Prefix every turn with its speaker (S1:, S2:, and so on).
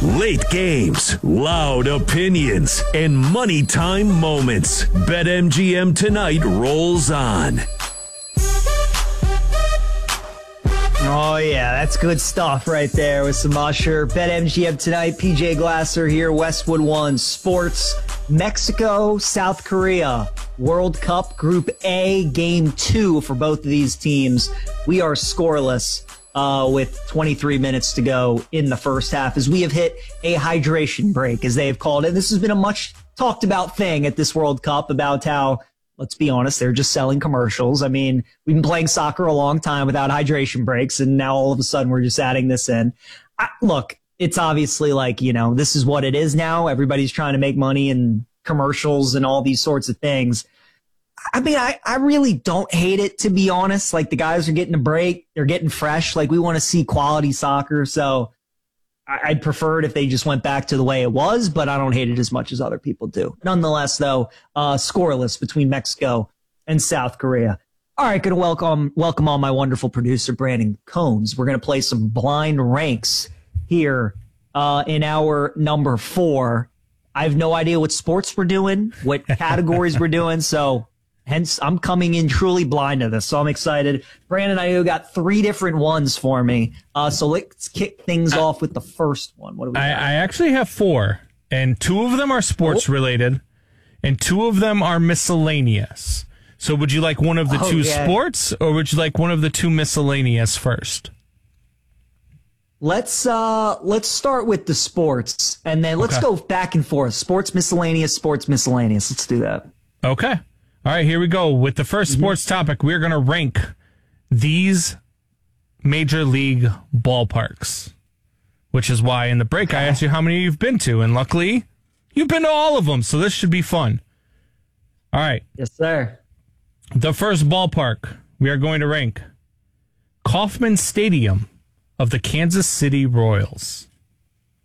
S1: Late games, loud opinions, and money time moments. BetMGM tonight rolls on.
S2: Oh, yeah, that's good stuff right there with some Usher. BetMGM tonight, PJ Glasser here, Westwood One Sports. Mexico, South Korea, World Cup Group A, Game 2 for both of these teams. We are scoreless with 23 minutes to go in the first half as we have hit a hydration break, as they have called it. This has been a much talked about thing at this World Cup about how, let's be honest, they're just selling commercials. I mean, we've been playing soccer a long time without hydration breaks, and now all of a sudden we're just adding this in. Look, it's obviously like, this is what it is now. Everybody's trying to make money and commercials and all these sorts of things. I mean, I really don't hate it, to be honest. Like, the guys are getting a break. They're getting fresh. Like, we want to see quality soccer. So I'd prefer it if they just went back to the way it was, but I don't hate it as much as other people do. Nonetheless, though, scoreless between Mexico and South Korea. All right, going to welcome on my wonderful producer, Brandon Combs. We're going to play some blind ranks here in our number 4. I have no idea what sports we're doing, what categories we're doing, so hence I'm coming in truly blind to this, so I'm excited. Brandon, I know you got 3 different ones for me, so let's kick things off with the first one. What do we got?
S3: I actually have 4, and 2 of them are sports related, and 2 of them are miscellaneous. So would you like one of the 2 sports, or would you like one of the 2 miscellaneous first?
S2: Let's start with the sports, and then let's go back and forth. Sports miscellaneous. Let's do that.
S3: Okay. All right, here we go. With the first sports topic, we're going to rank these major league ballparks, which is why in the break I asked you how many you've been to, and luckily you've been to all of them, so this should be fun. All right.
S2: Yes, sir.
S3: The first ballpark we are going to rank, Kauffman Stadium of the Kansas City Royals.